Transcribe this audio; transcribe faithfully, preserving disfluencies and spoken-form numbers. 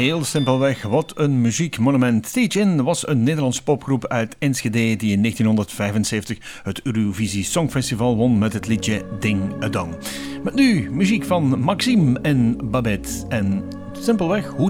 heel simpelweg, wat een muziekmonument. Teach-In was een Nederlands popgroep uit Enschede die in negentienhonderdvijfenzeventig het Eurovisie Songfestival won met het liedje Ding a Dong. Met nu muziek van Maxime en Babette en simpelweg hoe